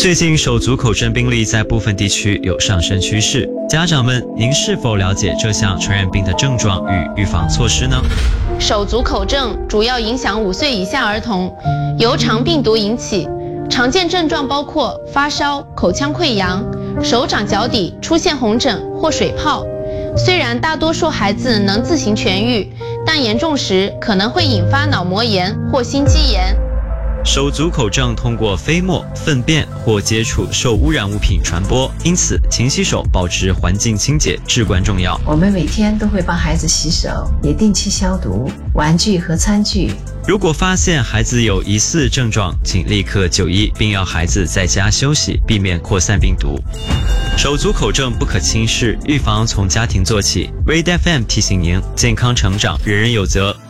最近手足口症病例在部分地区有上升趋势，家长们，您是否了解这项传染病的症状与预防措施呢？ 手足口症主要影响5岁以下儿童，由肠病毒引起，常见症状包括发烧、口腔溃疡、手掌脚底出现红疹或水泡。虽然大多数孩子能自行痊愈，但严重时可能会引发脑膜炎或心肌炎。 手足口症通过飞沫、粪便或接触受污染物品传播，因此勤洗手，保持环境清洁至关重要。 我们每天都会帮孩子洗手，也定期消毒玩具和餐具。 如果发现孩子有疑似症状，请立刻就医，并要孩子在家休息，避免扩散病毒。手足口症不可轻视，预防从家庭做起。Read FM 提醒您，健康成长，人人有责。